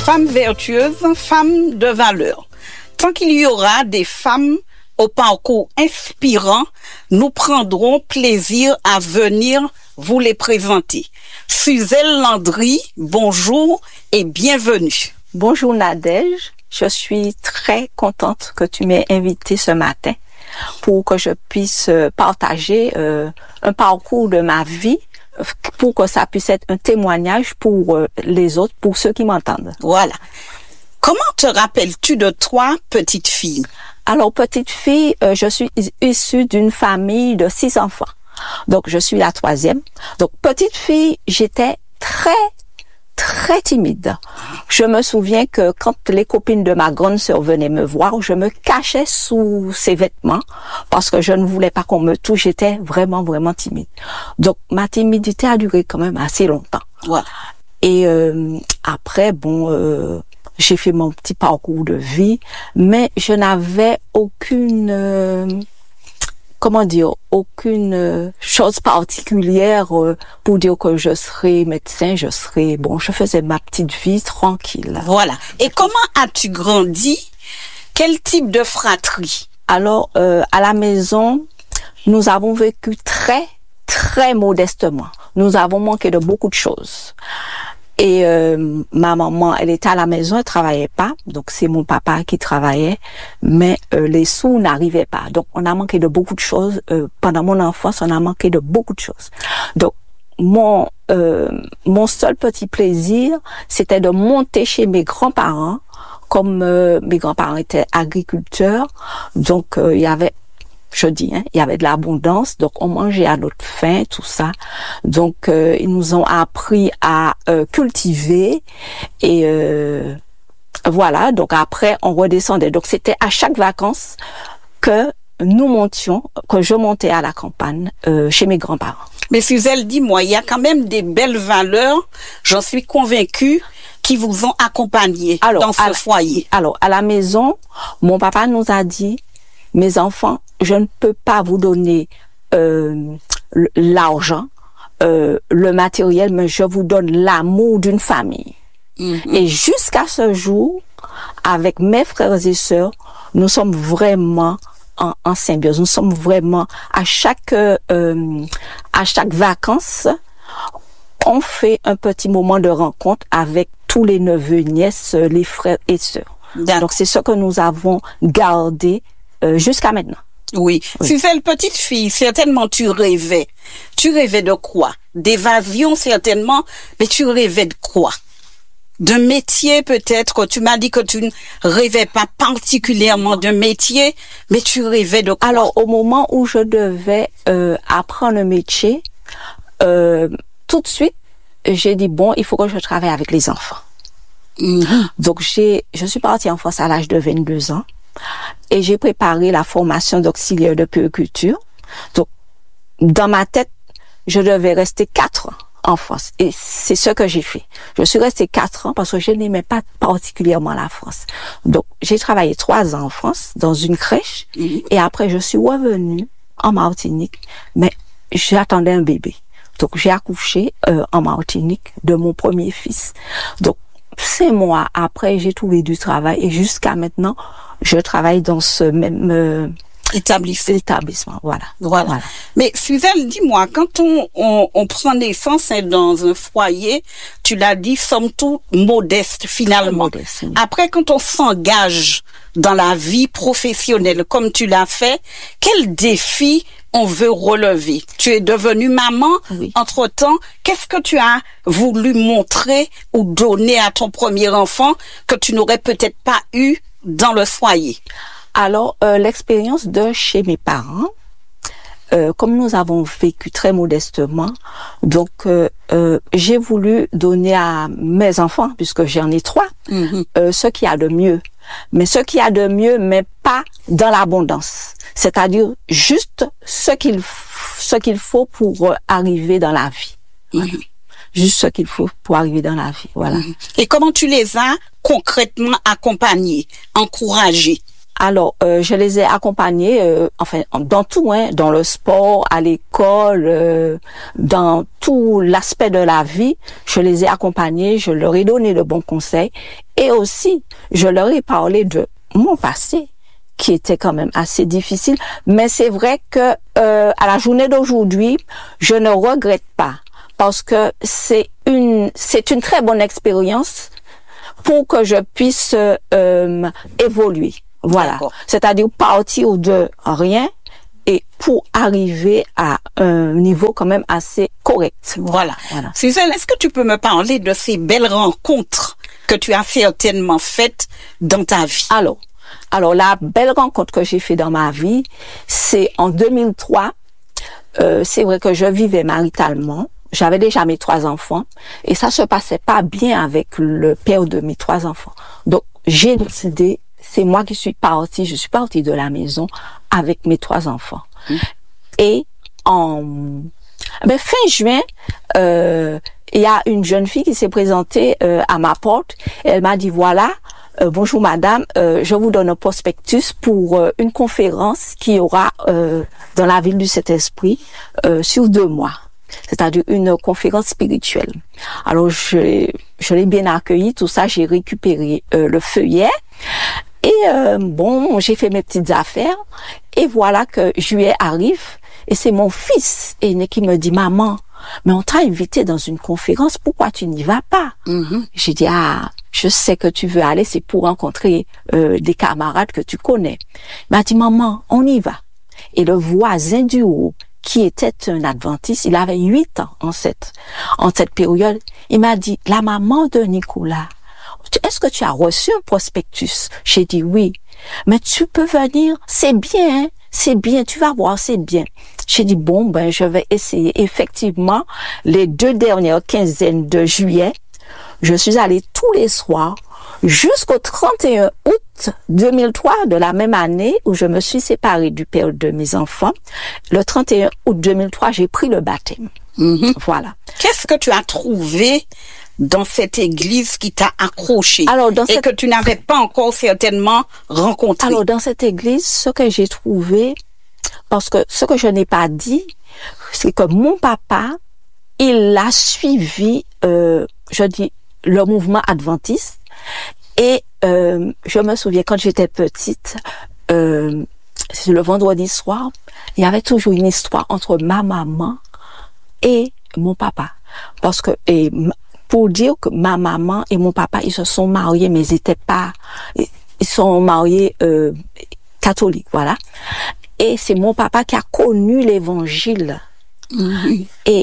Femmes vertueuses, femmes de valeur. Tant qu'il y aura des femmes au parcours inspirant, nous prendrons plaisir à venir vous les présenter. Suzelle Landry, bonjour et bienvenue. Bonjour Nadège, je suis très contente que tu m'aies invitée ce matin pour que je puisse partager un parcours de ma vie, pour que ça puisse être un témoignage pour les autres, pour ceux qui m'entendent. Voilà. Comment te rappelles-tu de toi, petite fille? Alors, petite fille, je suis issue d'une famille de 6 enfants. Donc, je suis la 3e. Donc, petite fille, j'étais très timide. Je me souviens que quand les copines de ma grande sœur venaient me voir, je me cachais sous ses vêtements parce que je ne voulais pas qu'on me touche. J'étais vraiment timide. Donc, ma timidité a duré quand même assez longtemps. Voilà. Et après, j'ai fait mon petit parcours de vie, mais je n'avais aucune chose particulière pour dire que je serais médecin, je faisais ma petite vie tranquille. Voilà. Et comment as-tu grandi? Quel type de fratrie? Alors, à la maison, nous avons vécu très modestement. Nous avons manqué de beaucoup de choses. Et ma maman, elle était à la maison, elle travaillait pas, donc c'est mon papa qui travaillait, mais les sous n'arrivaient pas. Donc on a manqué de beaucoup de choses. Pendant mon enfance, on a manqué de beaucoup de choses. Donc mon seul petit plaisir, c'était de monter chez mes grands-parents, comme mes grands-parents étaient agriculteurs, donc il y avait de l'abondance, donc on mangeait à notre faim, tout ça. Donc ils nous ont appris à cultiver et voilà. Donc après on redescendait. Donc c'était à chaque vacances que je montais à la campagne chez mes grands-parents. Mais Suzelle, dis-moi, il y a quand même des belles valeurs, j'en suis convaincue, qui vous ont accompagné dans ce foyer. Alors à la maison, mon papa nous a dit: mes enfants, je ne peux pas vous donner l'argent, le matériel, mais je vous donne l'amour d'une famille. Mm-hmm. Et jusqu'à ce jour, avec mes frères et sœurs, nous sommes vraiment en symbiose. Nous sommes vraiment à chaque vacances, on fait un petit moment de rencontre avec tous les neveux, nièces, les frères et sœurs. D'accord. Donc c'est ce que nous avons gardé jusqu'à maintenant. Oui. Suzelle, petite fille, certainement tu rêvais. Tu rêvais de quoi? D'évasion certainement, mais tu rêvais de quoi? De métier peut-être. Tu m'as dit que tu ne rêvais pas particulièrement de métier, mais tu rêvais de quoi? Alors au moment où je devais apprendre un métier, tout de suite j'ai dit il faut que je travaille avec les enfants. Mm-hmm. Donc je suis partie en France à l'âge de 22 ans. Et j'ai préparé la formation d'auxiliaire de puériculture. Donc, dans ma tête, je devais rester 4 ans en France. Et c'est ce que j'ai fait. Je suis restée 4 ans parce que je n'aimais pas particulièrement la France. Donc, j'ai travaillé 3 ans en France, dans une crèche. Et après, je suis revenue en Martinique. Mais j'attendais un bébé. Donc, j'ai accouché en Martinique de mon premier fils. Donc, 5 mois après, j'ai trouvé du travail. Et jusqu'à maintenant, je travaille dans ce même établissement. Voilà. Mais Suzelle, dis-moi, quand on prend naissance dans un foyer, tu l'as dit, somme toute modeste finalement. Modeste, oui. Après, quand on s'engage dans la vie professionnelle comme tu l'as fait, quel défi on veut relever? Tu es devenue maman. Oui. Entre-temps, qu'est-ce que tu as voulu montrer ou donner à ton premier enfant que tu n'aurais peut-être pas eu dans le foyer? Alors, l'expérience de chez mes parents, comme nous avons vécu très modestement, donc j'ai voulu donner à mes enfants, puisque j'en ai 3, ce qu'il y a de mieux. Mais ce qu'il y a de mieux, mais pas dans l'abondance. C'est-à-dire juste ce qu'il faut pour arriver dans la vie. Voilà. Juste ce qu'il faut pour arriver dans la vie. Voilà. Et comment tu les as concrètement accompagnés, encouragés? Alors, je les ai accompagnés, enfin, dans tout, hein, dans le sport, à l'école, dans tout l'aspect de la vie. Je les ai accompagnés, je leur ai donné de bons conseils et aussi, je leur ai parlé de mon passé, qui était quand même assez difficile. Mais c'est vrai que à la journée d'aujourd'hui, je ne regrette pas parce que c'est une très bonne expérience pour que je puisse évoluer. Voilà. D'accord. C'est-à-dire partir de rien et pour arriver à un niveau quand même assez correct. Voilà. Suzanne, est-ce que tu peux me parler de ces belles rencontres que tu as certainement faites dans ta vie? Alors la belle rencontre que j'ai faite dans ma vie, c'est en 2003. C'est vrai que je vivais maritalement. J'avais déjà mes 3 enfants et ça se passait pas bien avec le père de mes 3 enfants. Donc, j'ai décidé, c'est moi qui suis partie, je suis partie de la maison avec mes 3 enfants. Et fin juin, il y a une jeune fille qui s'est présentée à ma porte. Et elle m'a dit, voilà, bonjour madame, je vous donne un prospectus pour une conférence qui y aura dans la ville du Saint-Esprit sur 2 mois. C'est-à-dire une conférence spirituelle. Alors, je l'ai bien accueilli, tout ça, j'ai récupéré le feuillet. Et j'ai fait mes petites affaires. Et voilà que juillet arrive. Et c'est mon fils aîné qui me dit, maman, mais on t'a invité dans une conférence, pourquoi tu n'y vas pas? J'ai dit, je sais que tu veux aller, c'est pour rencontrer des camarades que tu connais. Il m'a dit, maman, on y va. Et le voisin du haut, qui était un adventiste, il avait 8 ans en cette période, il m'a dit, la maman de Nicolas, est-ce que tu as reçu un prospectus? J'ai dit oui, mais tu peux venir, c'est bien, tu vas voir, c'est bien. J'ai dit je vais essayer. Effectivement, les 2 dernières quinzaines de juillet, je suis allée tous les soirs jusqu'au 31 août 2003 de la même année où je me suis séparée du père de mes enfants. Le 31 août 2003, j'ai pris le baptême. Voilà. Qu'est-ce que tu as trouvé dans cette église qui t'a accroché et que tu n'avais pas encore certainement rencontré? Alors, dans cette église, ce que j'ai trouvé, parce que ce que je n'ai pas dit, c'est que mon papa, il a suivi, le mouvement adventiste. Et je me souviens, quand j'étais petite, c'est le vendredi soir, il y avait toujours une histoire entre ma maman et mon papa. Parce que, pour dire que ma maman et mon papa, ils se sont mariés, mais ils sont mariés catholiques, voilà. Et c'est mon papa qui a connu l'évangile. Et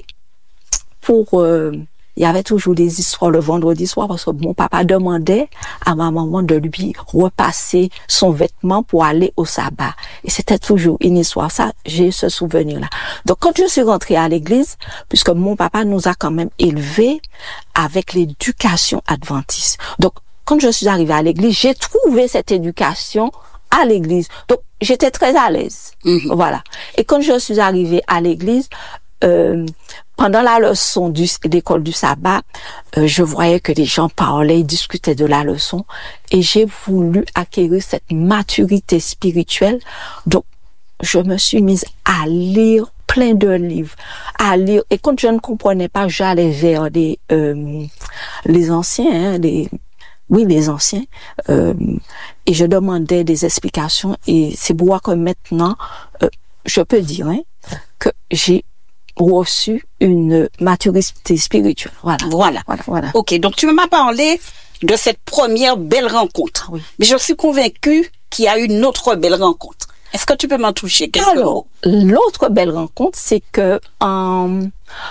il y avait toujours des histoires le vendredi soir parce que mon papa demandait à ma maman de lui repasser son vêtement pour aller au sabbat. Et c'était toujours une histoire. Ça, j'ai ce souvenir-là. Donc, quand je suis rentrée à l'église, puisque mon papa nous a quand même élevés avec l'éducation adventiste. Donc, quand je suis arrivée à l'église, j'ai trouvé cette éducation à l'église. Donc, j'étais très à l'aise. Voilà. Et quand je suis arrivée à l'église, pendant la leçon d'école du sabbat, je voyais que les gens parlaient, ils discutaient de la leçon et j'ai voulu acquérir cette maturité spirituelle. Donc, je me suis mise à lire plein de livres, à lire. Et quand je ne comprenais pas, j'allais vers les anciens, les anciens, et je demandais des explications. Et c'est pour moi que maintenant, je peux dire que j'ai reçu une maturité spirituelle. Voilà. Ok, donc tu m'as parlé de cette première belle rencontre. Oui. Mais je suis convaincue qu'il y a une autre belle rencontre. Est-ce que tu peux m'en toucher quelques mots? L'autre belle rencontre, c'est que en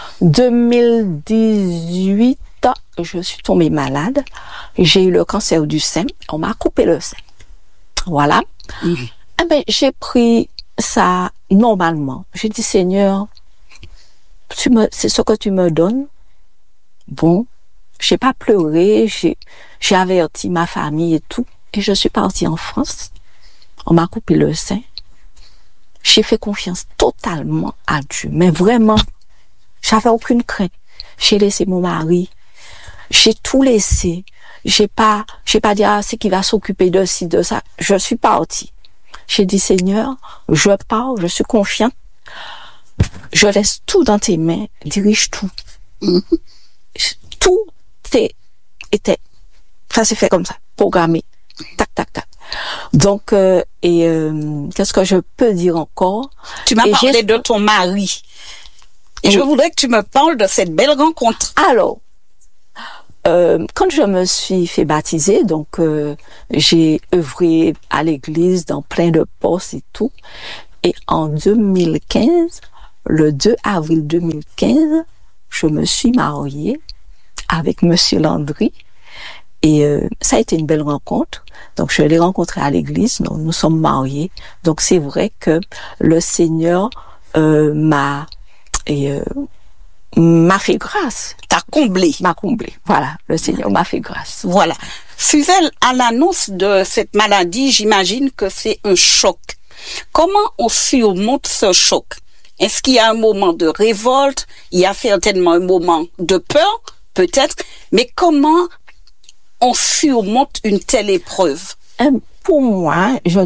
2018, je suis tombée malade. J'ai eu le cancer du sein. On m'a coupé le sein. Voilà. J'ai pris ça normalement. J'ai dit, Seigneur, c'est ce que tu me donnes. Bon, j'ai pas pleuré, j'ai averti ma famille et tout. Et je suis partie en France. On m'a coupé le sein. J'ai fait confiance totalement à Dieu. Mais vraiment, j'avais aucune crainte. J'ai laissé mon mari. J'ai tout laissé. j'ai pas dit, c'est qui va s'occuper de ci, de ça. Je suis partie. J'ai dit, Seigneur, je pars, je suis confiante. Je laisse tout dans tes mains, dirige tout. Tout ça s'est fait comme ça, programmé. Tac, tac, tac. Donc, qu'est-ce que je peux dire encore? Tu m'as parlé de ton mari. Et je voudrais que tu me parles de cette belle rencontre. Alors, quand je me suis fait baptiser, donc j'ai œuvré à l'église dans plein de postes et tout. Et en 2015, le 2 avril 2015, je me suis mariée avec Monsieur Landry. Et ça a été une belle rencontre. Donc, je l'ai rencontré à l'église. Donc, nous sommes mariés. Donc, c'est vrai que le Seigneur m'a fait grâce. M'a comblé. Voilà, le Seigneur m'a fait grâce. Voilà. Suzelle, à l'annonce de cette maladie, j'imagine que c'est un choc. Comment on surmonte ce choc? Est-ce qu'il y a un moment de révolte? Il y a certainement un moment de peur, peut-être. Mais comment on surmonte une telle épreuve? Pour moi, je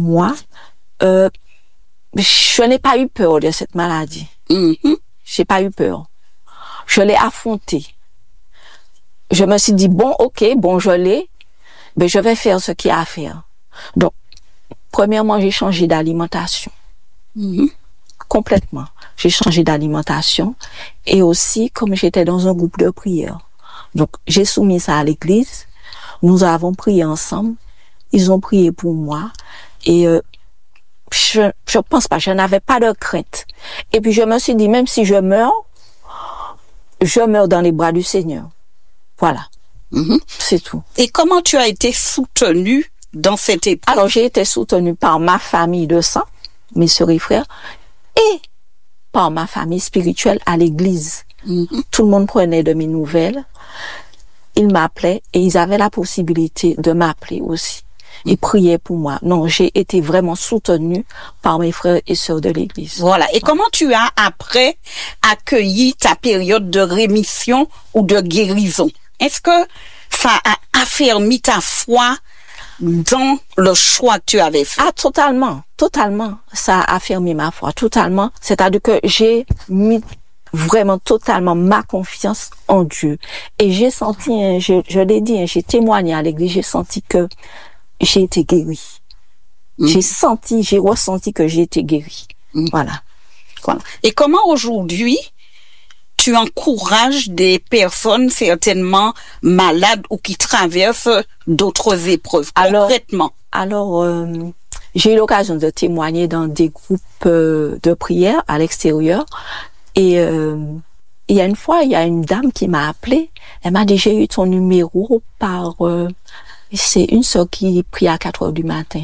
n'ai pas eu peur de cette maladie. J'ai pas eu peur. Je l'ai affrontée. Je me suis dit, je l'ai, mais je vais faire ce qu'il y a à faire. Donc, premièrement, j'ai changé d'alimentation. Complètement. J'ai changé d'alimentation. Et aussi, comme j'étais dans un groupe de prière. Donc, j'ai soumis ça à l'église. Nous avons prié ensemble. Ils ont prié pour moi. Et je pense pas, je n'avais pas de crainte. Et puis, je me suis dit, même si je meurs dans les bras du Seigneur. Voilà. C'est tout. Et comment tu as été soutenue dans cette épreuve? Alors, j'ai été soutenue par ma famille de sang, mes sœurs et frères, et par ma famille spirituelle à l'église. Tout le monde prenait de mes nouvelles. Ils m'appelaient et ils avaient la possibilité de m'appeler aussi. Ils priaient pour moi. Non, j'ai été vraiment soutenue par mes frères et sœurs de l'église. Voilà. Et comment tu as après accueilli ta période de rémission ou de guérison? Est-ce que ça a affermi ta foi dans le choix que tu avais fait? Ah, totalement. Ça a affermi ma foi, totalement. C'est-à-dire que j'ai mis vraiment totalement ma confiance en Dieu. Et j'ai senti, je l'ai dit, j'ai témoigné à l'église, j'ai senti que j'ai été guérie. J'ai ressenti que j'ai été guérie. Voilà. Et comment aujourd'hui tu encourages des personnes certainement malades ou qui traversent d'autres épreuves concrètement? Alors, j'ai eu l'occasion de témoigner dans des groupes de prière à l'extérieur. Et il y a une fois, il y a une dame qui m'a appelée. Elle m'a dit, j'ai eu ton numéro par... c'est une sœur qui prie à 4h du matin.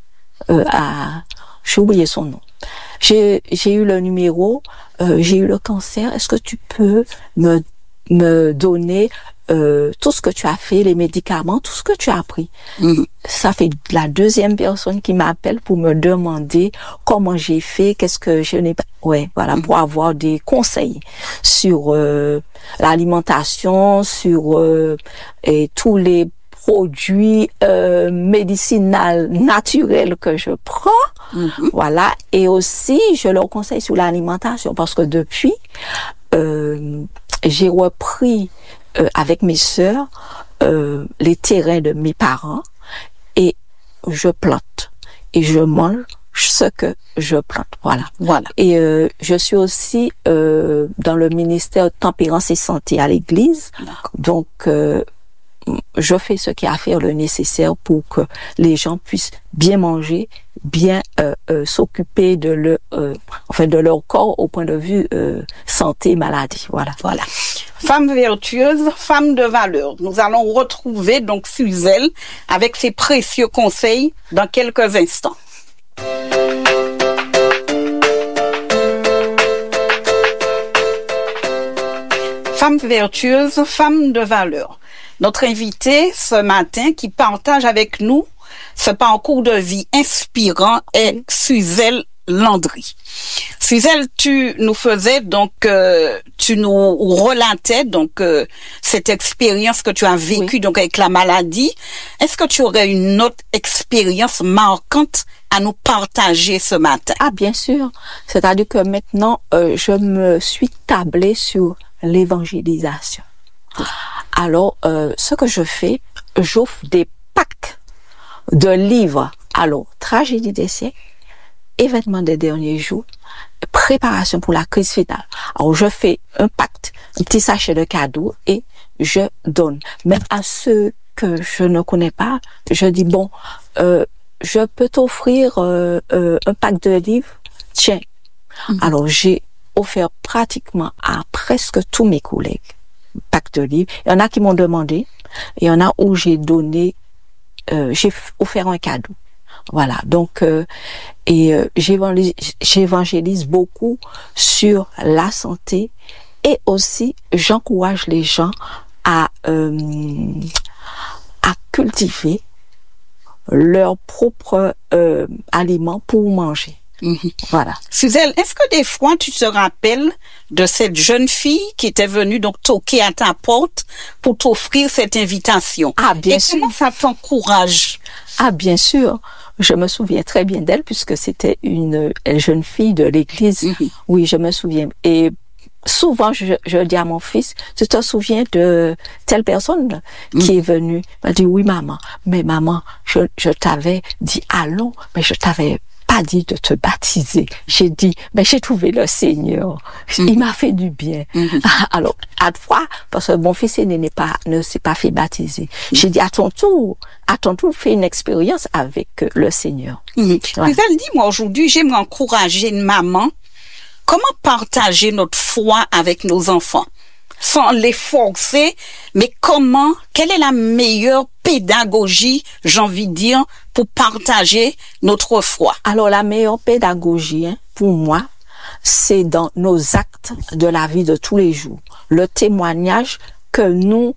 J'ai oublié son nom. J'ai eu le numéro, j'ai eu le cancer. Est-ce que tu peux me donner tout ce que tu as fait, les médicaments, tout ce que tu as pris? Ça fait la deuxième personne qui m'appelle pour me demander comment j'ai fait, qu'est-ce que je n'ai pas... Ouais, voilà, pour avoir des conseils sur l'alimentation, sur et tous les produits médicinaux naturels que je prends. Voilà. Et aussi, je leur conseille sur l'alimentation parce que depuis, j'ai repris avec mes sœurs les terrains de mes parents et je plante et je mange ce que je plante. Voilà. Et je suis aussi dans le ministère de Tempérance et Santé à l'église. Donc, je fais ce qu'il y a à faire, le nécessaire pour que les gens puissent bien manger, bien s'occuper de leur corps au point de vue santé, maladie. Voilà. Femme vertueuse, femme de valeur. Nous allons retrouver donc Suzelle avec ses précieux conseils dans quelques instants. Femme vertueuse, femme de valeur. Notre invitée ce matin qui partage avec nous ce parcours de vie inspirant est Suzelle Landry. Suzelle, tu nous faisais donc, tu nous relatais donc cette expérience que tu as vécue donc avec la maladie. Est-ce que tu aurais une autre expérience marquante à nous partager ce matin? Ah, bien sûr. C'est-à-dire que maintenant, je me suis tablée sur l'évangélisation. Alors, ce que je fais, j'offre des packs de livres. Alors, tragédie des siècles, événements des derniers jours, préparation pour la crise finale. Alors, je fais un pacte, un petit sachet de cadeaux et je donne. Même à ceux que je ne connais pas, je dis, bon, je peux t'offrir un pack de livres. Tiens. Alors, j'ai offert pratiquement à presque tous mes collègues un pack de livres. Il y en a qui m'ont demandé. Il y en a où j'ai donné, j'ai offert un cadeau. Voilà. Donc, j'évangélise beaucoup sur la santé et aussi j'encourage les gens à cultiver leur propre aliment pour manger. Voilà. Suzelle, est-ce que des fois tu te rappelles de cette jeune fille qui était venue donc toquer à ta porte pour t'offrir cette invitation? Ah, bien sûr. Et comment ça t'encourage? Ah, bien sûr. Je me souviens très bien d'elle puisque c'était une jeune fille de l'église. Oui, je me souviens. Et souvent, je dis à mon fils, tu te souviens de telle personne qui est venue? Il m'a dit, oui, maman. Mais maman, je t'avais dit, allons, mais je t'avais pas dit de te baptiser. J'ai dit, mais j'ai trouvé le Seigneur. Il m'a fait du bien. Alors, à fois, parce que mon fils aîné ne s'est pas fait baptiser. J'ai dit, à ton tour, fais une expérience avec le Seigneur. Voilà. Dis-moi aujourd'hui, j'aimerais encourager une maman. Comment partager notre foi avec nos enfants? Sans les forcer, mais comment, quelle est la meilleure pédagogie, j'ai envie de dire, pour partager notre foi? Alors, la meilleure pédagogie, pour moi, c'est dans nos actes de la vie de tous les jours. Le témoignage que nous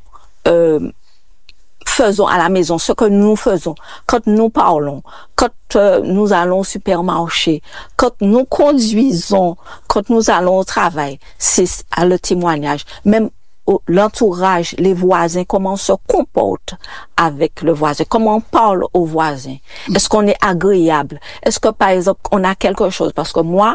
faisons à la maison, ce que nous faisons, quand nous parlons, quand nous allons au supermarché, quand nous conduisons, quand nous allons au travail, c'est le témoignage. Même l'entourage, les voisins, comment on se comporte avec le voisin, comment on parle au voisin. Est-ce qu'on est agréable? Est-ce que, par exemple, on a quelque chose? Parce que moi,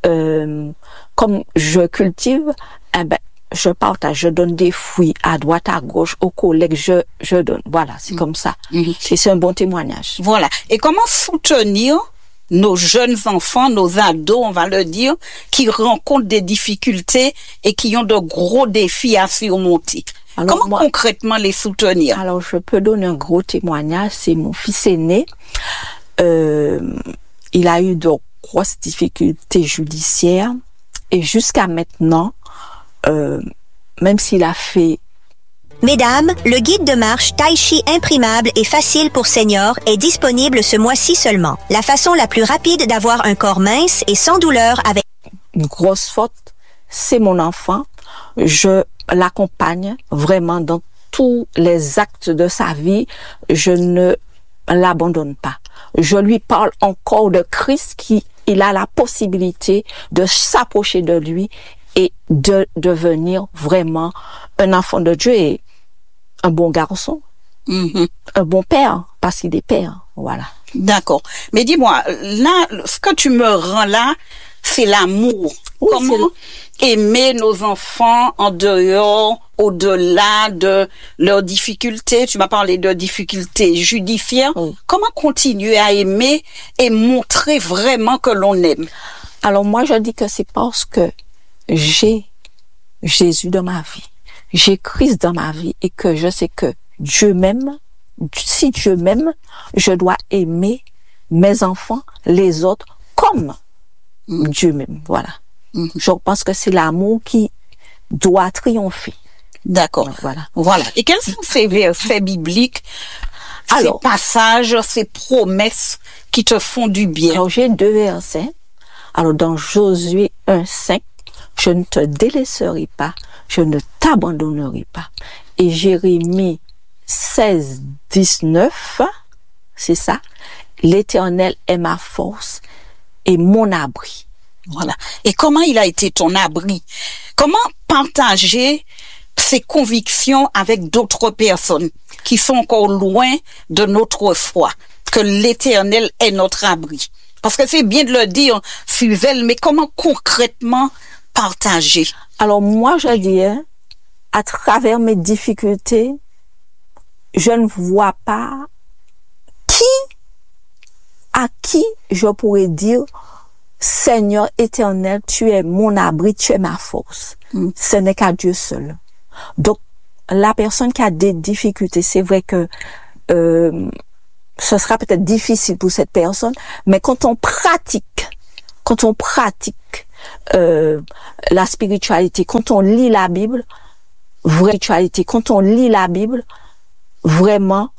comme je cultive, je partage, je donne des fruits à droite, à gauche, aux collègues, je donne. Voilà, c'est comme ça. Et c'est un bon témoignage. Voilà. Et comment soutenir nos jeunes enfants, nos ados, on va le dire, qui rencontrent des difficultés et qui ont de gros défis à surmonter? Alors, comment concrètement les soutenir? Alors, je peux donner un gros témoignage. C'est mon fils aîné. Il a eu de grosses difficultés judiciaires et jusqu'à maintenant, même s'il a fait... Mesdames, le guide de marche Tai Chi imprimable et facile pour seniors est disponible ce mois-ci seulement. La façon la plus rapide d'avoir un corps mince et sans douleur avec... Une grosse faute, c'est mon enfant. Je l'accompagne vraiment dans tous les actes de sa vie. Je ne l'abandonne pas. Je lui parle encore de Christ il a la possibilité de s'approcher de lui et de devenir vraiment un enfant de Dieu et un bon garçon, un bon père, parce qu'il est père, voilà. D'accord. Mais dis-moi, là, ce que tu me rends là, c'est l'amour. Oui, comment aimer nos enfants en dehors, au-delà de leurs difficultés? Tu m'as parlé de difficultés judiciaires. Oui. Comment continuer à aimer et montrer vraiment que l'on aime? Alors moi, je dis que c'est parce que j'ai Jésus dans ma vie, j'ai Christ dans ma vie et que je sais que Dieu m'aime. Si Dieu m'aime, je dois aimer mes enfants, les autres, comme Dieu m'aime. Voilà. Je pense que c'est l'amour qui doit triompher. D'accord. Voilà. Et quels sont ces versets bibliques, ces passages, ces promesses qui te font du bien? Alors, j'ai 2 versets. Alors, dans Josué 1:5, je ne te délaisserai pas, je ne t'abandonnerai pas. Et Jérémie 16:19, c'est ça. L'Éternel est ma force est mon abri. Voilà. Et comment il a été ton abri? Comment partager ces convictions avec d'autres personnes qui sont encore loin de notre foi, que l'Éternel est notre abri? Parce que c'est bien de le dire, Suzelle, mais comment concrètement partager? Alors moi, je dis, à travers mes difficultés, je ne vois pas à qui je pourrais dire, Seigneur éternel, tu es mon abri, tu es ma force. Ce n'est qu'à Dieu seul. Donc, la personne qui a des difficultés, c'est vrai que ce sera peut-être difficile pour cette personne, mais quand on pratique la spiritualité, quand on lit la Bible, vraie spiritualité, quand on lit la Bible, vraiment,